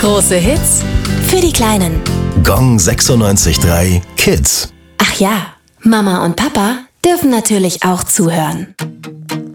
Große Hits für die Kleinen. Gong 96.3 Kids. Ach ja, Mama und Papa dürfen natürlich auch zuhören.